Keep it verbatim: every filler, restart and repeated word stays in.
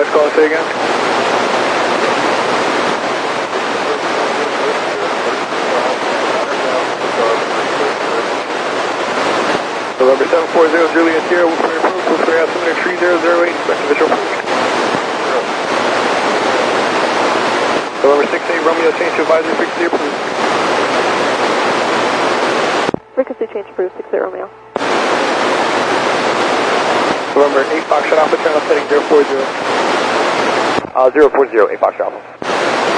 Last call, say again. November seven four zero, Juliet Sierra, Wolfsburg approach, Wolfsburg altimeter three zero zero eight, expecting visual approach. November six eight, Romeo, change to advisory frequency approved. Frequency change approved, six eight Romeo. November eight, Foxtrot Alpha, turn off setting zero four zero. Uh, zero four zero, eight Foxtrot Alpha.